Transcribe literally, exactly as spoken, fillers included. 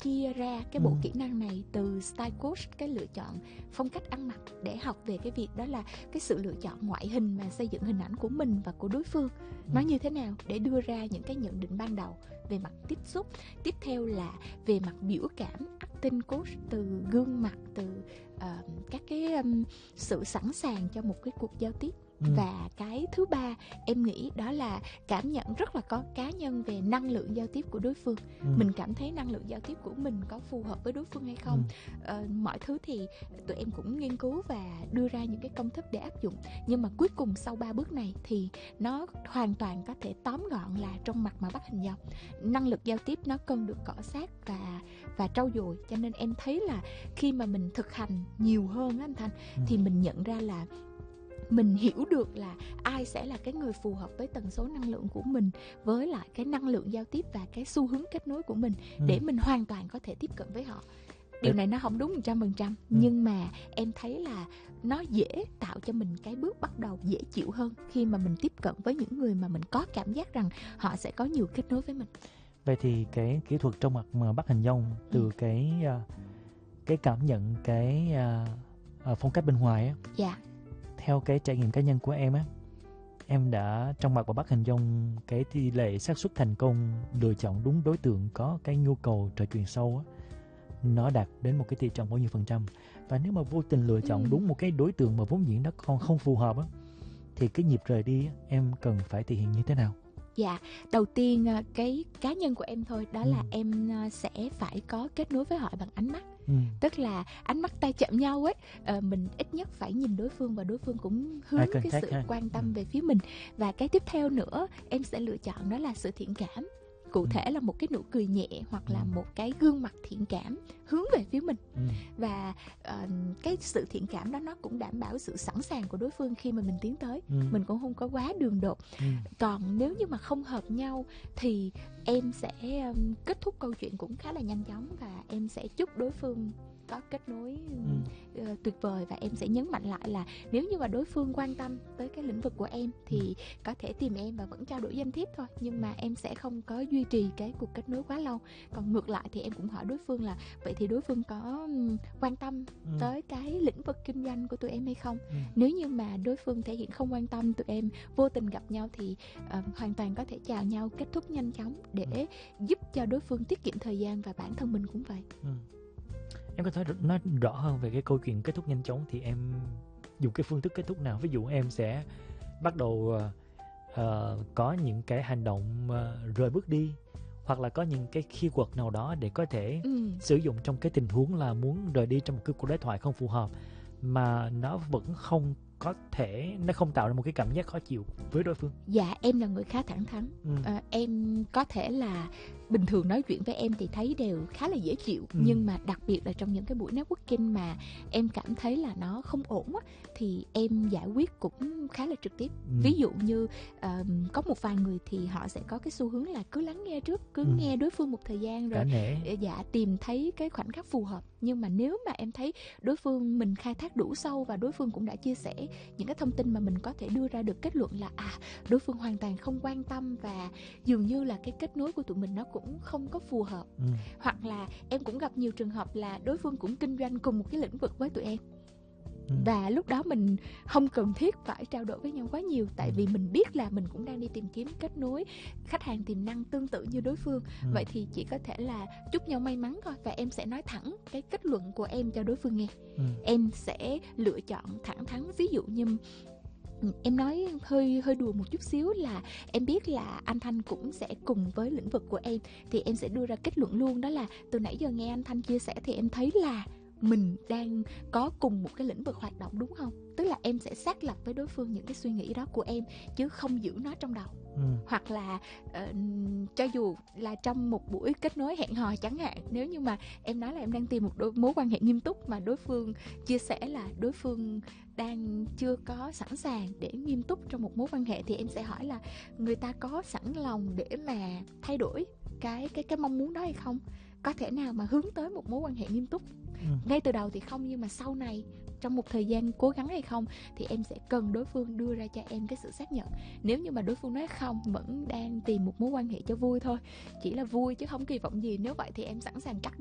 chia ra cái bộ ừ. kỹ năng này từ Style Coach, cái lựa chọn phong cách ăn mặc, để học về cái việc đó là cái sự lựa chọn ngoại hình mà xây dựng hình ảnh của mình và của đối phương ừ. nó như thế nào, để đưa ra những cái nhận định ban đầu về mặt tiếp xúc. Tiếp theo là về mặt biểu cảm, acting coach, từ gương mặt, từ uh, các cái um, sự sẵn sàng cho một cái cuộc giao tiếp. Ừ. Và cái thứ ba em nghĩ đó là cảm nhận rất là có cá nhân về năng lượng giao tiếp của đối phương. ừ. Mình cảm thấy năng lượng giao tiếp của mình có phù hợp với đối phương hay không. ừ. ờ, Mọi thứ thì tụi em cũng nghiên cứu và đưa ra những cái công thức để áp dụng. Nhưng mà cuối cùng sau ba bước này thì nó hoàn toàn có thể tóm gọn là trong mặt mà bắt hình dong. Năng lực giao tiếp nó cần được cọ sát và, và trau dồi. Cho nên em thấy là khi mà mình thực hành nhiều hơn á anh Thanh, ừ. thì mình nhận ra là mình hiểu được là ai sẽ là cái người phù hợp với tần số năng lượng của mình, với lại cái năng lượng giao tiếp và cái xu hướng kết nối của mình, ừ. để mình hoàn toàn có thể tiếp cận với họ. Điều này nó không đúng một trăm phần trăm, ừ. nhưng mà em thấy là nó dễ tạo cho mình cái bước bắt đầu dễ chịu hơn khi mà mình tiếp cận với những người mà mình có cảm giác rằng họ sẽ có nhiều kết nối với mình. Vậy thì cái kỹ thuật trong mặt mà bắt hình dong từ ừ. cái cái cảm nhận cái uh, phong cách bên ngoài á, dạ. theo cái trải nghiệm cá nhân của em á, em đã trong mặt và bắt hình dong cái tỷ lệ xác suất thành công lựa chọn đúng đối tượng có cái nhu cầu trò chuyện sâu á, nó đạt đến một cái tỷ trọng bao nhiêu phần trăm? Và nếu mà vô tình lựa chọn ừ. đúng một cái đối tượng mà vốn dĩ nó còn không phù hợp á, thì cái nhịp rời đi á, em cần phải thể hiện như thế nào? Dạ, đầu tiên cái cá nhân của em thôi, đó ừ. là em sẽ phải có kết nối với họ bằng ánh mắt. Ừ. Tức là ánh mắt tay chạm nhau ấy, à, mình ít nhất phải nhìn đối phương và đối phương cũng hướng cái sự ha. quan tâm ừ. về phía mình. Và cái tiếp theo nữa em sẽ lựa chọn đó là sự thiện cảm. Cụ thể là một cái nụ cười nhẹ hoặc là một cái gương mặt thiện cảm hướng về phía mình. ừ. Và uh, cái sự thiện cảm đó nó cũng đảm bảo sự sẵn sàng của đối phương khi mà mình tiến tới. ừ. Mình cũng không có quá đường đột. ừ. Còn nếu như mà không hợp nhau thì em sẽ um, kết thúc câu chuyện cũng khá là nhanh chóng, và em sẽ chúc đối phương có kết nối ừ. uh, tuyệt vời. Và em sẽ nhấn mạnh lại là nếu như mà đối phương quan tâm tới cái lĩnh vực của em thì ừ. có thể tìm em và vẫn trao đổi danh thiếp thôi, nhưng mà em sẽ không có duy trì cái cuộc kết nối quá lâu. Còn ngược lại thì em cũng hỏi đối phương là vậy thì đối phương có quan tâm ừ. tới cái lĩnh vực kinh doanh của tụi em hay không. ừ. Nếu như mà đối phương thể hiện không quan tâm, tụi em vô tình gặp nhau thì uh, hoàn toàn có thể chào nhau, kết thúc nhanh chóng để ừ. giúp cho đối phương tiết kiệm thời gian, và bản thân mình cũng vậy. ừ. Em có thể nói rõ hơn về cái câu chuyện kết thúc nhanh chóng thì em dùng cái phương thức kết thúc nào? Ví dụ em sẽ bắt đầu uh, có những cái hành động uh, rời bước đi, hoặc là có những cái keyword nào đó để có thể ừ. sử dụng trong cái tình huống là muốn rời đi trong một cái cuộc đối thoại không phù hợp, mà nó vẫn không có thể, nó không tạo ra một cái cảm giác khó chịu với đối phương. Dạ, em là người khá thẳng thắn. ừ. à, Em có thể là bình thường nói chuyện với em thì thấy đều khá là dễ chịu, ừ. nhưng mà đặc biệt là trong những cái buổi networking mà em cảm thấy là nó không ổn á, thì em giải quyết cũng khá là trực tiếp. ừ. Ví dụ như uh, có một vài người thì họ sẽ có cái xu hướng là cứ lắng nghe trước, cứ ừ. nghe đối phương một thời gian rồi dạ tìm thấy cái khoảnh khắc phù hợp. Nhưng mà nếu mà em thấy đối phương mình khai thác đủ sâu và đối phương cũng đã chia sẻ những cái thông tin mà mình có thể đưa ra được kết luận là à, đối phương hoàn toàn không quan tâm và dường như là cái kết nối của tụi mình nó cũng không có phù hợp. ừ. Hoặc là em cũng gặp nhiều trường hợp là đối phương cũng kinh doanh cùng một cái lĩnh vực với tụi em. Ừ. Và lúc đó mình không cần thiết phải trao đổi với nhau quá nhiều, tại ừ. vì mình biết là mình cũng đang đi tìm kiếm kết nối khách hàng tiềm năng tương tự như đối phương. ừ. Vậy thì chỉ có thể là chúc nhau may mắn thôi. Và em sẽ nói thẳng cái kết luận của em cho đối phương nghe. ừ. Em sẽ lựa chọn thẳng thắn. Ví dụ như em nói hơi hơi đùa một chút xíu là em biết là anh Thanh cũng sẽ cùng với lĩnh vực của em, thì em sẽ đưa ra kết luận luôn, đó là từ nãy giờ nghe anh Thanh chia sẻ thì em thấy là mình đang có cùng một cái lĩnh vực hoạt động, đúng không? Tức là em sẽ xác lập với đối phương những cái suy nghĩ đó của em, chứ không giữ nó trong đầu. ừ. Hoặc là uh, cho dù là trong một buổi kết nối hẹn hò chẳng hạn, nếu như mà em nói là em đang tìm một đôi, mối quan hệ nghiêm túc, mà đối phương chia sẻ là đối phương đang chưa có sẵn sàng để nghiêm túc trong một mối quan hệ, thì em sẽ hỏi là người ta có sẵn lòng để mà thay đổi cái cái cái mong muốn đó hay không? Có thể nào mà hướng tới một mối quan hệ nghiêm túc? ừ. Ngay từ đầu thì không, nhưng mà sau này trong một thời gian cố gắng hay không, thì em sẽ cần đối phương đưa ra cho em cái sự xác nhận. Nếu như mà đối phương nói không, vẫn đang tìm một mối quan hệ cho vui thôi, chỉ là vui chứ không kỳ vọng gì, nếu vậy thì em sẵn sàng cắt